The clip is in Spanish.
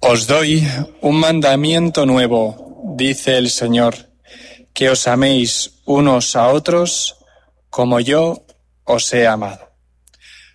Os doy un mandamiento nuevo, dice el Señor, que os améis unos a otros como yo os he amado.